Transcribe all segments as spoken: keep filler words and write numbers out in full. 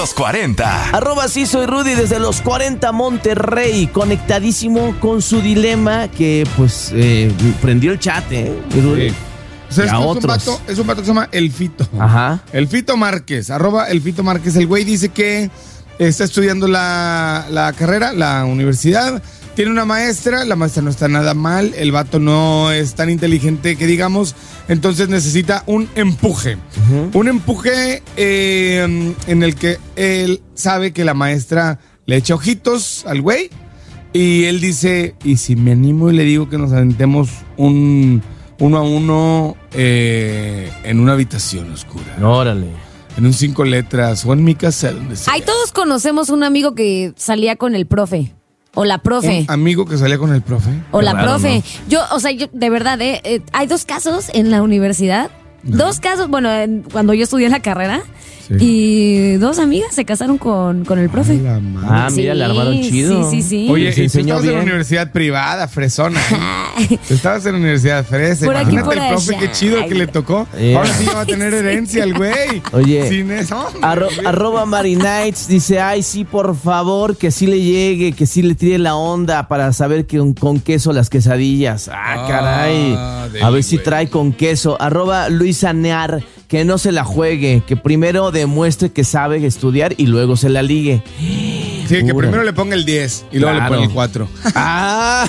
los cuarenta. Arroba sí soy Rudy desde los cuarenta Monterrey, conectadísimo con su dilema que pues eh, prendió el chat, ¿eh? Rudy. Sí. O sea, es, a es, un otros. vato, es un vato que se llama El Fito. Ajá. El Fito Márquez, arroba El Fito Márquez. El güey dice que está estudiando la, la carrera, la universidad. Tiene una maestra, la maestra no está nada mal. El vato no es tan inteligente que digamos. Entonces necesita un empuje. Uh-huh. Un empuje eh, en el que él sabe que la maestra le echa ojitos al güey. Y él dice, ¿y si me animo y le digo que nos aventemos un... uno a uno eh, en una habitación oscura? Órale. En un cinco letras o en mi casa, donde sea. Ahí todos conocemos un amigo que salía con el profe. O la profe. Un amigo que salía con el profe. O la Claro, profe. ¿no? Yo, o sea, yo, de verdad, eh, eh, hay dos casos en la universidad. No. Dos casos, bueno, en, cuando yo estudié la carrera. Sí. Y dos amigas se casaron con, con el profe. Ah, mira, sí, le armaron chido. Sí, sí, sí. Oye, se y tú estabas bien. en la universidad privada, fresona. ¿eh? Tú estabas en la universidad fresa. Por aquí, Imagínate por el profe, allá. qué chido que le tocó. Yeah. Ahora sí va a tener herencia el güey. Oye, sin eso. Arro, arroba Marinites dice, ay, sí, por favor, que sí le llegue, que sí le tire la onda para saber que con, con queso las quesadillas. Ah, caray. Ah, a ver si güey. Trae con queso. Arroba Luisa Near, que no se la juegue, que primero demuestre que sabe estudiar y luego se la ligue. Sí, que Pura. primero le ponga el diez y luego claro. le pone el cuatro. Ah,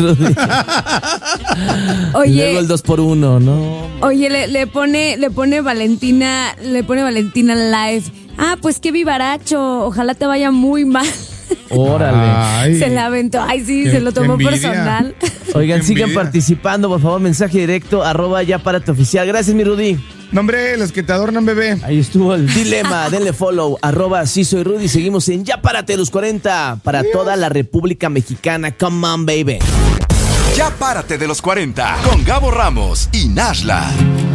oye, y luego el dos por uno, ¿no? Oye, le, le pone le pone Valentina, le pone Valentina live. Ah, pues qué vivaracho, ojalá te vaya muy mal. Órale. Ay, se la aventó. Ay, sí, qué, se lo tomó personal. Oigan, sigan participando, por favor, mensaje directo, arroba ya párate oficial. Gracias, mi Rudy. No, hombre, los que te adornan, bebé. Ahí estuvo el dilema. Denle follow, arroba sí soy Rudy. Seguimos en Ya Párate los cuarenta para Dios. Toda la República Mexicana. Come on, baby. Ya Párate de los cuarenta con Gabo Ramos y Nashla.